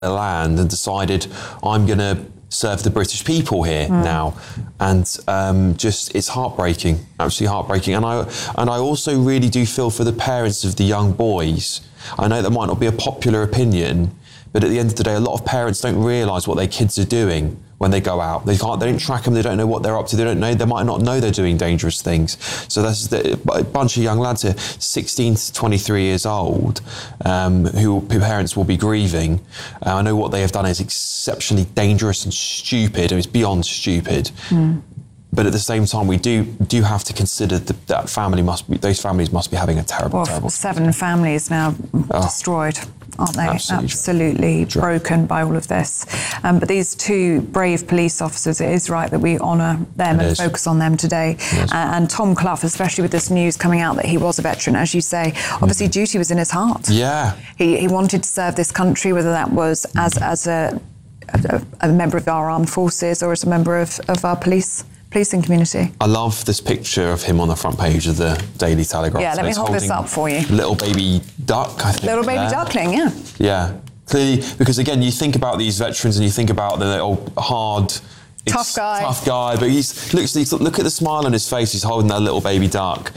land and decided, I'm going to serve the British people here now. And just, it's heartbreaking, absolutely heartbreaking. And I also really do feel for the parents of the young boys. I know that might not be a popular opinion, but at the end of the day, a lot of parents don't realise what their kids are doing when they go out. They don't track them, they don't know what they're up to, they might not know they're doing dangerous things. So that's a bunch of young lads here, 16 to 23 years old, who parents will be grieving. I know what they have done is exceptionally dangerous and stupid, and it's beyond stupid. But at the same time, we do have to consider that those families must be having a terrible. 7 families now destroyed, aren't they? Absolutely broken by all of this. But these 2 brave police officers, it is right that we honour them and focus on them today. And Tom Clough, especially with this news coming out that he was a veteran, as you say, obviously duty was in his heart. Yeah. He wanted to serve this country, whether that was as a member of our armed forces or as a member of our policing community. I love this picture of him on the front page of the Daily Telegraph. Yeah, let me hold this up for you. Little baby duck, I think. Little baby duckling, yeah. Yeah, clearly, because again, you think about these veterans and you think about the old hard... Tough guy, but look at the smile on his face. He's holding that little baby duck.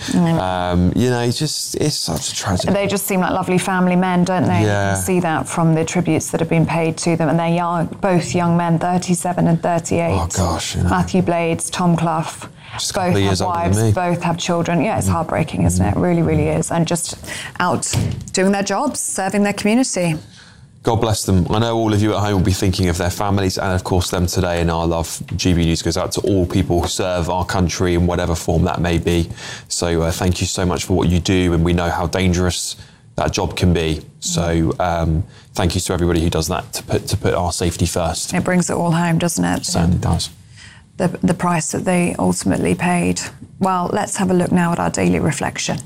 It's such a tragedy. They just seem like lovely family men, don't they? Yeah. You can see that from the tributes that have been paid to them, and they're both young men, 37 and 38. Oh gosh, Matthew Blades, Tom Clough. Just both have wives, both have children. Yeah, it's heartbreaking, isn't it? It really, really is. And just out doing their jobs, serving their community. God bless them. I know all of you at home will be thinking of their families and, of course, them today. And our love, GB News, goes out to all people who serve our country in whatever form that may be. So thank you so much for what you do. And we know how dangerous that job can be. So thank you to everybody who does that to put our safety first. It brings it all home, doesn't it? It certainly does. The price that they ultimately paid. Well, let's have a look now at our daily reflection.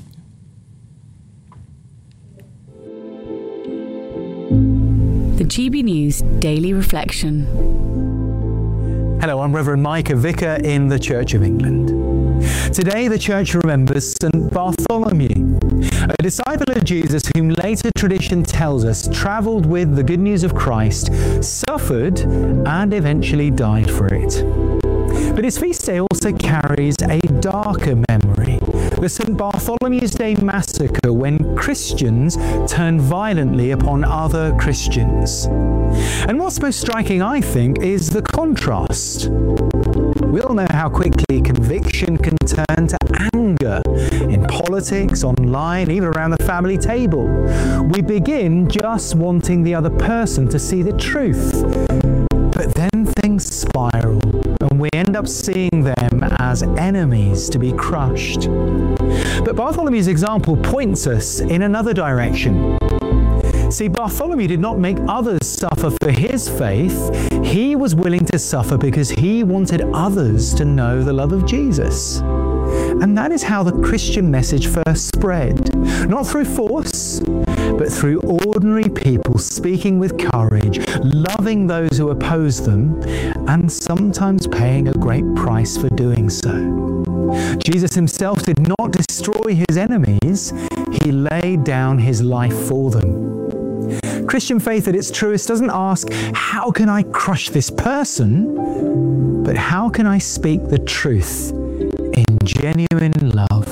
The GB News Daily Reflection. Hello, I'm Reverend Mike, a vicar in the Church of England. Today the Church remembers St. Bartholomew, a disciple of Jesus whom later tradition tells us travelled with the good news of Christ, suffered and eventually died for it. But his feast day also carries a darker memory, the St. Bartholomew's Day massacre, when Christians turned violently upon other Christians. And what's most striking, I think, is the contrast. We all know how quickly conviction can turn to anger in politics, online, even around the family table. We begin just wanting the other person to see the truth. But then things spiral, and we end up seeing them as enemies to be crushed. But Bartholomew's example points us in another direction. See, Bartholomew did not make others suffer for his faith. He was willing to suffer because he wanted others to know the love of Jesus. And that is how the Christian message first spread. Not through force, but through ordinary people speaking with courage, loving those who oppose them, and sometimes paying a great price for doing so. Jesus himself did not destroy his enemies. He laid down his life for them. Christian faith at its truest doesn't ask, how can I crush this person? But how can I speak the truth in genuine love?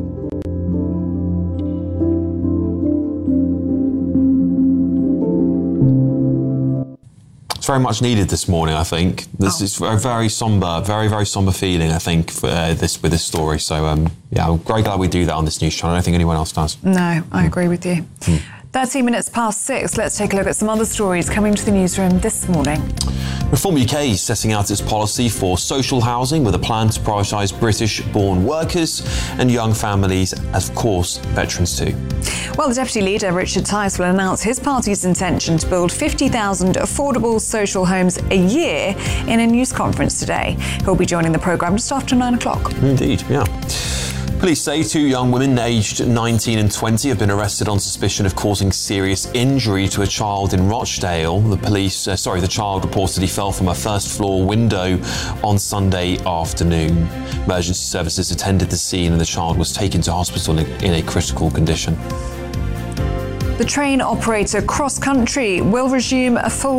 It's very much needed this morning, I think. This is a very sombre, very sombre feeling, I think, for with this story. So, I'm very glad we do that on this news channel. I don't think anyone else does. No, I agree with you. 13 minutes past 6. Let's take a look at some other stories coming to the newsroom this morning. Reform UK is setting out its policy for social housing with a plan to prioritise British-born workers and young families, and of course, veterans too. Well, the Deputy Leader, Richard Tice, will announce his party's intention to build 50,000 affordable social homes a year in a news conference today. He'll be joining the programme just after 9 o'clock. Indeed, yeah. Police say 2 young women aged 19 and 20 have been arrested on suspicion of causing serious injury to a child in Rochdale. The child reportedly fell from a first-floor window on Sunday afternoon. Emergency services attended the scene and the child was taken to hospital in a critical condition. The train operator Cross Country will resume a full